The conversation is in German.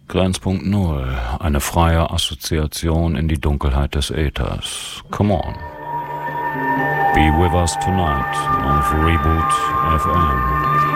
Grenzpunkt Null, eine freie Assoziation in die Dunkelheit des Äthers. Come on. Be with us tonight auf Reboot FM.